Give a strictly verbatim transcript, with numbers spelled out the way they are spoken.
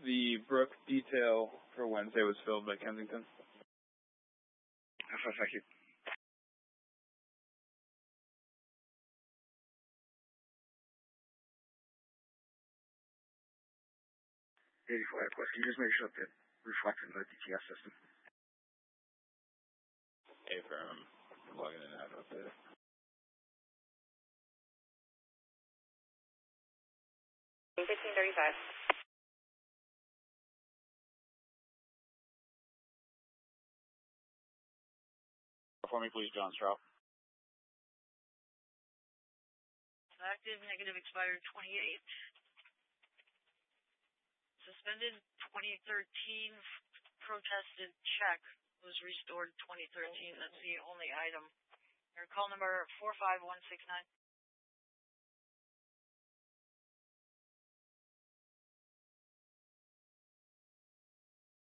the Brook detail for Wednesday was filled by Kensington. Thank you. eighty-four Airport, can you just make sure that reflects in the D T S system? A-firm, logging in and out of it. fifteen thirty-five. For me, please, John Stroud. Active, negative, expired twenty-eight. Suspended twenty thirteen, protested check was restored twenty thirteen. That's the only item. Your call number four five one six nine.